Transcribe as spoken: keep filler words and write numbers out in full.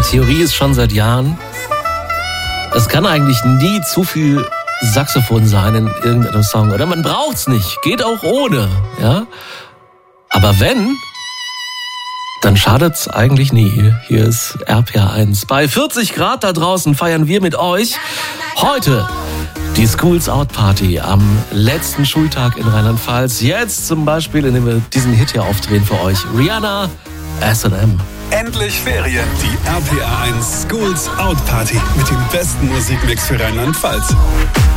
Theorie ist schon seit Jahren, es kann eigentlich nie zu viel Saxophon sein in irgendeinem Song. Oder man braucht's nicht, geht auch ohne. Ja? Aber wenn, dann schadet's eigentlich nie. Hier ist R P R eins. Bei vierzig Grad da draußen feiern wir mit euch heute die Schools Out Party am letzten Schultag in Rheinland-Pfalz. Jetzt zum Beispiel, indem wir diesen Hit hier aufdrehen für euch. Rihanna, S and M. Endlich Ferien. Die R P R eins Schools Out Party mit dem besten Musikmix für Rheinland-Pfalz.